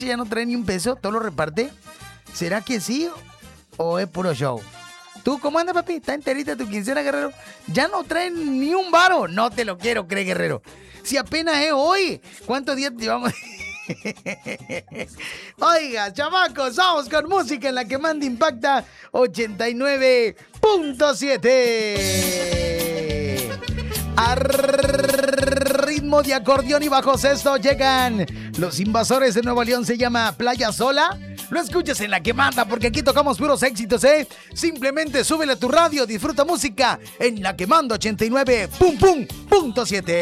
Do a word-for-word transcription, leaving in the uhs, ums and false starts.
ya no trae ni un peso, todo lo reparte. ¿Será que sí o es puro show? ¿Tú cómo andas, papi? ¿Está enterita tu quincena, Guerrero? Ya no traen ni un varo. No te lo quiero creer, Guerrero. Si apenas es hoy, ¿cuántos días llevamos? Oiga, chamacos, vamos con música en la que manda Impacta ochenta y nueve punto siete. A ritmo de acordeón y bajo sexto llegan los Invasores de Nuevo León. Se llama Playa Sola. Lo escuchas en la que manda, porque aquí tocamos puros éxitos, ¿eh? Simplemente súbele a tu radio, disfruta música en la que manda ochenta y nueve punto siete.